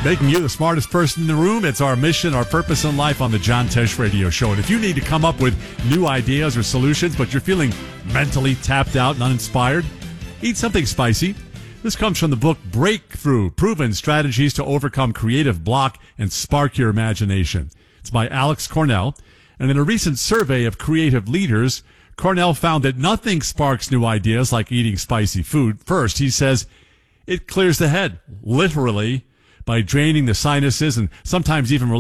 Making you the smartest person in the room. It's our mission, our purpose in life on the John Tesh Radio Show. And if you need to come up with new ideas or solutions, but you're feeling mentally tapped out and uninspired, eat something spicy. This comes from the book Breakthrough, Proven Strategies to Overcome Creative Block and Spark Your Imagination. It's by Alex Cornell. And in a recent survey of creative leaders, Cornell found that nothing sparks new ideas like eating spicy food. First, he says, it clears the head, literally, by draining the sinuses and sometimes even